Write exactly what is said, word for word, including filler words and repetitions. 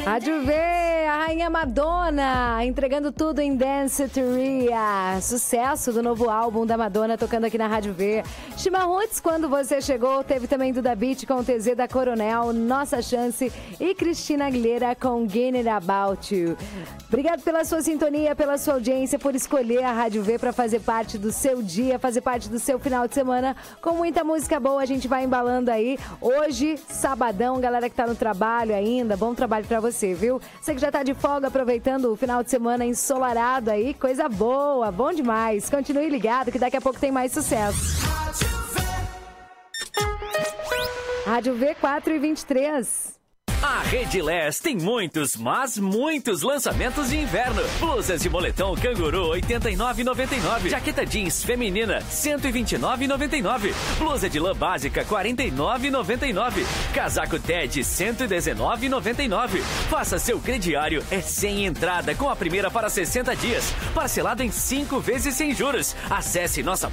Rádio V, a rainha Madonna, entregando tudo em Danceteria. Sucesso do novo álbum da Madonna, tocando aqui na Rádio V. Chimarruts, quando você chegou, teve também Duda Beat com o T Z da Coronel, Nossa Chance e Cristina Aguilera com Get It About You. Obrigado pela sua sintonia, pela sua audiência, por escolher a Rádio V para fazer parte do seu dia, fazer parte do seu final de semana, com muita música boa. A gente vai embalando aí. Hoje, sabadão, galera que tá no trabalho ainda, bom trabalho pra você, viu? Você que já tá de folga, aproveitando o final de semana ensolarado aí, coisa boa, bom demais. Continue ligado que daqui a pouco tem mais sucesso. Rádio V quatro e vinte e três. A Rede Lés tem muitos, mas muitos lançamentos de inverno. Blusas de moletom canguru oitenta e nove reais e noventa e nove centavos. Jaqueta jeans feminina cento e vinte e nove reais e noventa e nove centavos. Blusa de lã básica quarenta e nove reais e noventa e nove centavos. Casaco Ted cento e dezenove reais e noventa e nove centavos. Faça seu crediário, é sem entrada com a primeira para sessenta dias. Parcelado em cinco vezes sem juros. Acesse nossa